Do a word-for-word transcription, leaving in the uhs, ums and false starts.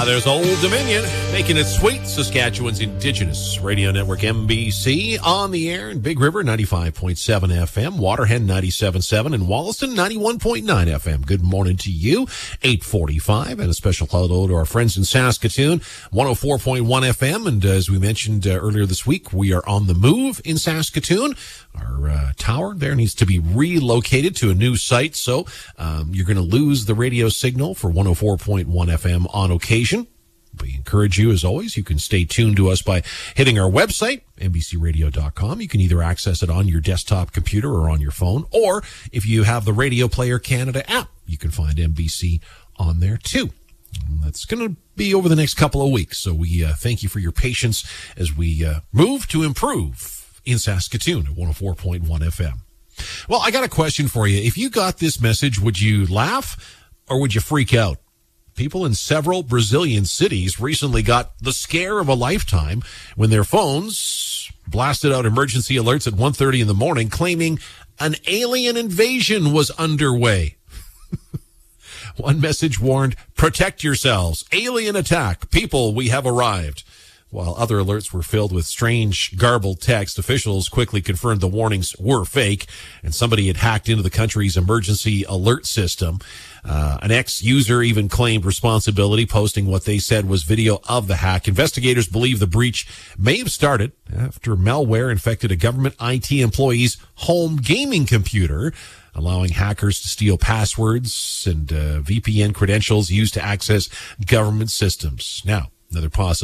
there's Old Dominion, making it sweet. Saskatchewan's Indigenous Radio Network, M B C, on the air in Big River, ninety-five point seven F M, Waterhen, ninety-seven point seven, and Wollaston, ninety-one point nine F M. Good morning to you, eight forty-five, and a special hello to our friends in Saskatoon, one oh four point one F M, and as we mentioned uh, earlier this week, we are on the move in Saskatoon. Our uh, tower there needs to be relocated to a new site, so um, you're going to lose the radio signal for one oh four point one F M on occasion. We encourage you, as always, you can stay tuned to us by hitting our website, N B C radio dot com. You can either access it on your desktop computer or on your phone, or if you have the Radio Player Canada app, you can find N B C on there too. That's going to be over the next couple of weeks, so we uh, thank you for your patience as we uh, move to improve in Saskatoon at one oh four point one F M. Well, I got a question for you. If you got this message, would you laugh or would you freak out? People in several Brazilian cities recently got the scare of a lifetime when their phones blasted out emergency alerts at one thirty in the morning claiming an alien invasion was underway. One message warned, "Protect yourselves. Alien attack. People, we have arrived." While other alerts were filled with strange, garbled text, officials quickly confirmed the warnings were fake, and somebody had hacked into the country's emergency alert system. Uh, an ex-user even claimed responsibility, posting what they said was video of the hack. Investigators believe the breach may have started after malware infected a government I T employee's home gaming computer, allowing hackers to steal passwords and uh, V P N credentials used to access government systems. Now, another possibility.